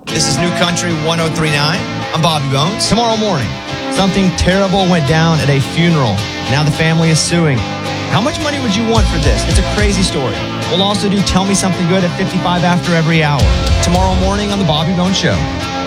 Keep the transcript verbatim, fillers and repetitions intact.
This is New Country one oh three point nine. I'm Bobby Bones. Tomorrow morning, something terrible went down at a funeral. Now the family is suing. How much money would you want for this? It's a crazy story. We'll also do Tell Me Something Good at fifty-five after every hour. Tomorrow morning on The Bobby Bones Show.